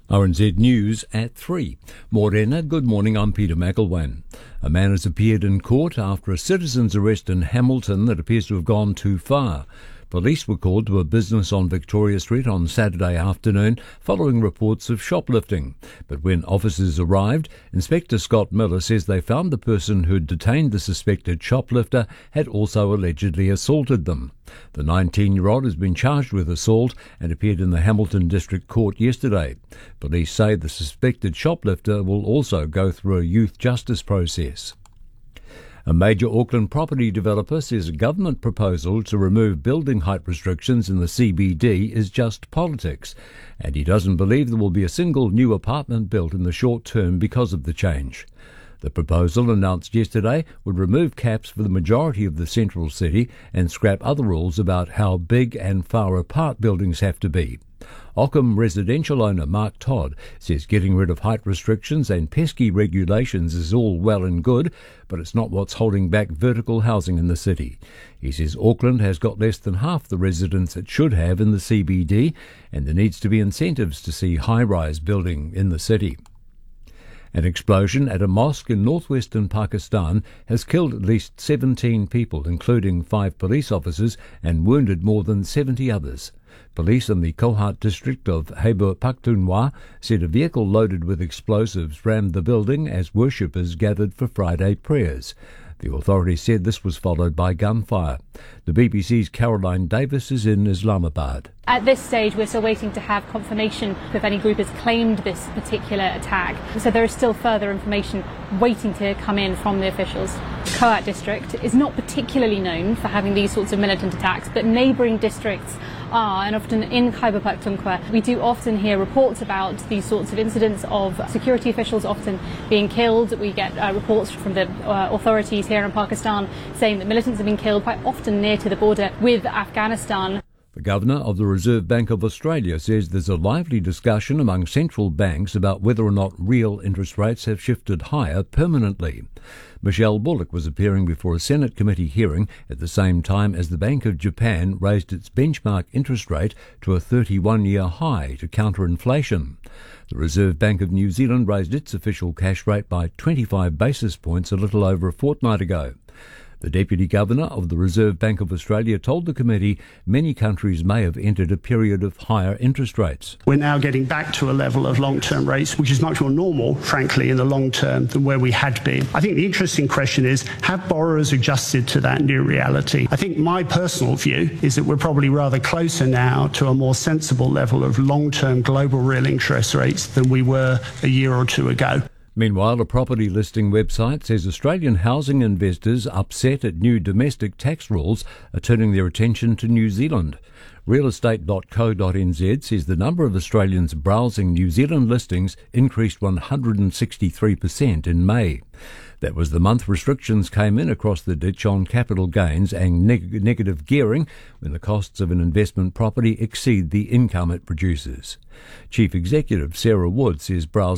RNZ News at 3. Morena, good morning, I'm Peter McElwain. A man has appeared in court after a citizen's arrest in Hamilton that appears to have gone too far. Police were called to a business on Victoria Street on Saturday afternoon following reports of shoplifting. But when officers arrived, Inspector Scott Miller says they found the person who'd detained the suspected shoplifter had also allegedly assaulted them. The 19-year-old has been charged with assault and appeared in the Hamilton District Court yesterday. Police say the suspected shoplifter will also go through a youth justice process. A major Auckland property developer says a government proposal to remove building height restrictions in the CBD is just politics, and he doesn't believe there will be a single new apartment built in the short term because of the change. The proposal, announced yesterday, would remove caps for the majority of the central city and scrap other rules about how big and far apart buildings have to be. Ockham residential owner Mark Todd says getting rid of height restrictions and pesky regulations is all well and good, but it's not what's holding back vertical housing in the city. He says Auckland has got less than half the residents it should have in the CBD, and there needs to be incentives to see high-rise building in the city. An explosion at a mosque in northwestern Pakistan has killed at least 17 people, including 5 police officers, and wounded more than 70 others. Police in the Kohat district of Khyber Pakhtunkhwa said a vehicle loaded with explosives rammed the building as worshippers gathered for Friday prayers. The authorities said this was followed by gunfire. The BBC's Caroline Davis is in Islamabad. At this stage, we're still waiting to have confirmation if any group has claimed this particular attack. So there is still further information waiting to come in from the officials. Kohat district is not particularly known for having these sorts of militant attacks, but neighbouring districts are, and often in Khyber Pakhtunkhwa, we do often hear reports about these sorts of incidents of security officials often being killed. We get reports from the authorities here in Pakistan saying that militants have been killed quite often near to the border with Afghanistan. The Governor of the Reserve Bank of Australia says there's a lively discussion among central banks about whether or not real interest rates have shifted higher permanently. Michelle Bullock was appearing before a Senate committee hearing at the same time as the Bank of Japan raised its benchmark interest rate to a 31-year high to counter inflation. The Reserve Bank of New Zealand raised its official cash rate by 25 basis points a little over a fortnight ago. The Deputy Governor of the Reserve Bank of Australia told the committee many countries may have entered a period of higher interest rates. We're now getting back to a level of long-term rates which is much more normal, frankly, in the long term than where we had been. I think the interesting question is, have borrowers adjusted to that new reality? I think my personal view is that we're probably rather closer now to a more sensible level of long-term global real interest rates than we were a year or two ago. Meanwhile, a property listing website says Australian housing investors upset at new domestic tax rules are turning their attention to New Zealand. Realestate.co.nz says the number of Australians browsing New Zealand listings increased 163% in May. That was the month restrictions came in across the ditch on capital gains and negative gearing when the costs of an investment property exceed the income it produces. Chief Executive Sarah Wood says browsing